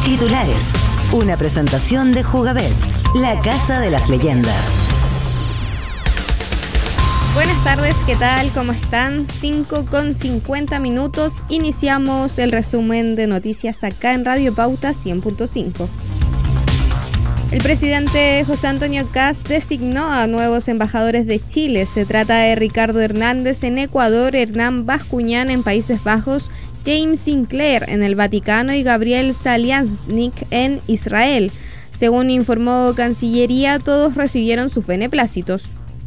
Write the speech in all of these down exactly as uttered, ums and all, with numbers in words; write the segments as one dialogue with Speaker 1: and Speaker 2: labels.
Speaker 1: Titulares. Una presentación de Jugabet, la casa de las leyendas.
Speaker 2: Buenas tardes, ¿qué tal? ¿Cómo están? cinco con cincuenta minutos. Iniciamos el resumen de noticias acá en Radio Pauta cien punto cinco. El presidente José Antonio Kast designó a nuevos embajadores de Chile. Se trata de Ricardo Hernández en Ecuador, Hernán Bascuñán en Países Bajos, James Sinclair en el Vaticano y Gabriel Saliasnik en Israel. Según informó Cancillería, todos recibieron sus beneplácitos.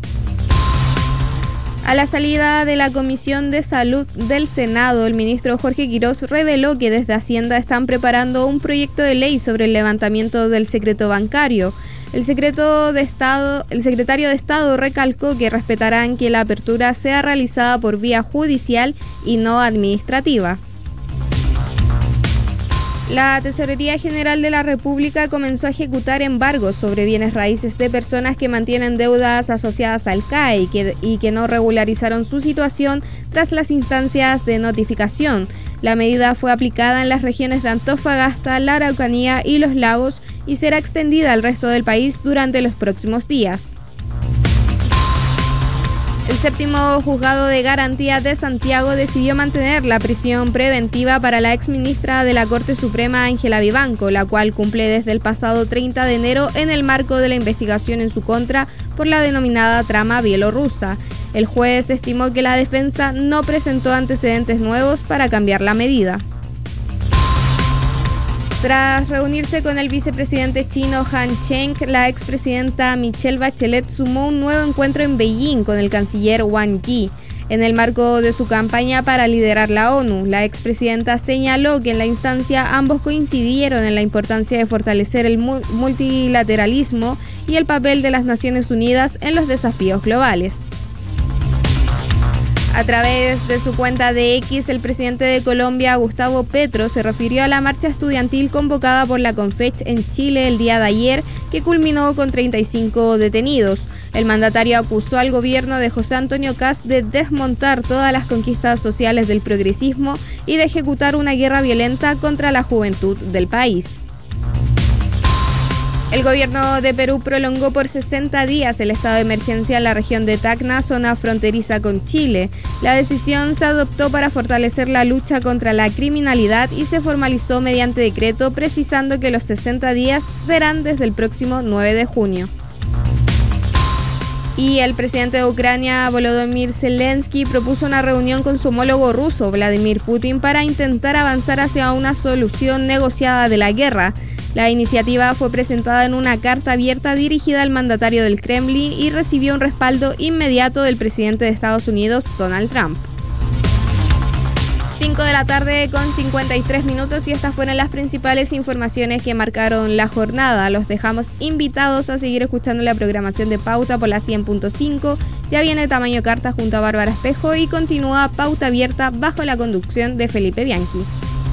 Speaker 2: A la salida de la Comisión de Salud del Senado, el ministro Jorge Quirós reveló que desde Hacienda están preparando un proyecto de ley sobre el levantamiento del secreto bancario. El, secreto de Estado, el secretario de Estado recalcó que respetarán que la apertura sea realizada por vía judicial y no administrativa. La Tesorería General de la República comenzó a ejecutar embargos sobre bienes raíces de personas que mantienen deudas asociadas al C A E y que, y que no regularizaron su situación tras las instancias de notificación. La medida fue aplicada en las regiones de Antofagasta, la Araucanía y Los Lagos y será extendida al resto del país durante los próximos días. El séptimo juzgado de garantía de Santiago decidió mantener la prisión preventiva para la exministra de la Corte Suprema Ángela Vivanco, la cual cumple desde el pasado treinta de enero en el marco de la investigación en su contra por la denominada trama bielorrusa. El juez estimó que la defensa no presentó antecedentes nuevos para cambiar la medida. Tras reunirse con el vicepresidente chino Han Cheng, la expresidenta Michelle Bachelet sumó un nuevo encuentro en Beijing con el canciller Wang Yi. En el marco de su campaña para liderar la ONU, la expresidenta señaló que en la instancia ambos coincidieron en la importancia de fortalecer el multilateralismo y el papel de las Naciones Unidas en los desafíos globales. A través de su cuenta de X, el presidente de Colombia, Gustavo Petro, se refirió a la marcha estudiantil convocada por la Confech en Chile el día de ayer, que culminó con treinta y cinco detenidos. El mandatario acusó al gobierno de José Antonio Kast de desmontar todas las conquistas sociales del progresismo y de ejecutar una guerra violenta contra la juventud del país. El gobierno de Perú prolongó por sesenta días el estado de emergencia en la región de Tacna, zona fronteriza con Chile. La decisión se adoptó para fortalecer la lucha contra la criminalidad y se formalizó mediante decreto, precisando que los sesenta días serán desde el próximo nueve de junio. Y el presidente de Ucrania, Volodymyr Zelensky, propuso una reunión con su homólogo ruso, Vladimir Putin, para intentar avanzar hacia una solución negociada de la guerra. La iniciativa fue presentada en una carta abierta dirigida al mandatario del Kremlin y recibió un respaldo inmediato del presidente de Estados Unidos, Donald Trump. cinco de la tarde con cincuenta y tres minutos y estas fueron las principales informaciones que marcaron la jornada. Los dejamos invitados a seguir escuchando la programación de Pauta por la cien punto cinco. Ya viene Tamaño Carta junto a Bárbara Espejo y continúa Pauta Abierta bajo la conducción de Felipe Bianchi.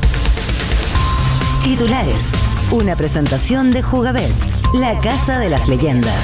Speaker 1: Titulares. Una presentación de Jugabet, la casa de las leyendas.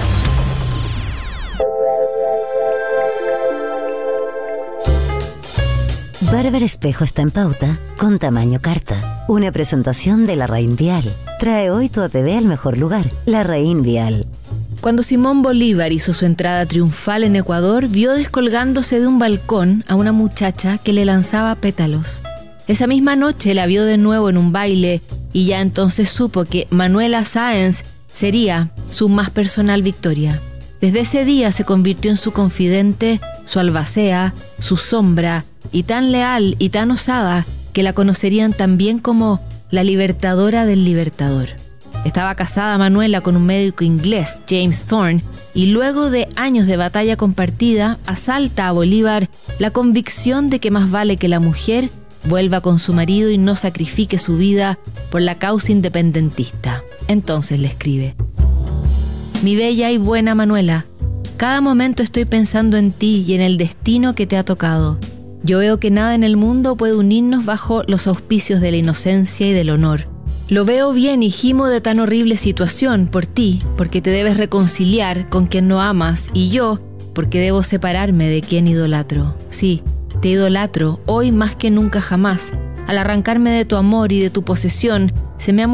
Speaker 1: Bárbara Espejo está en Pauta con Tamaño Carta. Una presentación de Larraín Vial. Trae hoy tu A P B al mejor lugar, Larraín Vial.
Speaker 3: Cuando Simón Bolívar hizo su entrada triunfal en Ecuador, vio descolgándose de un balcón a una muchacha que le lanzaba pétalos. Esa misma noche la vio de nuevo en un baile y ya entonces supo que Manuela Sáenz sería su más personal victoria. Desde ese día se convirtió en su confidente, su albacea, su sombra, y tan leal y tan osada que la conocerían también como la libertadora del libertador. Estaba casada Manuela con un médico inglés, James Thorne, y luego de años de batalla compartida, asalta a Bolívar la convicción de que más vale que la mujer vuelva con su marido y no sacrifique su vida por la causa independentista. Entonces le escribe: mi bella y buena Manuela, cada momento estoy pensando en ti y en el destino que te ha tocado. Yo veo que nada en el mundo puede unirnos bajo los auspicios de la inocencia y del honor. Lo veo bien y gimo de tan horrible situación por ti, porque te debes reconciliar con quien no amas, y yo, porque debo separarme de quien idolatro. Sí, te idolatro, hoy más que nunca jamás. Al arrancarme de tu amor y de tu posesión, se me ha